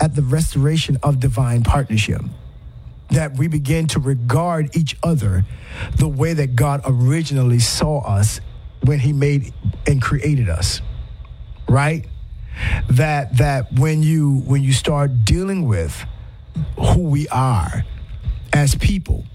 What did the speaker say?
at the restoration of divine partnership. That we begin to regard each other the way that God originally saw us when he made and created us. Right? That when you start dealing with who we are as people,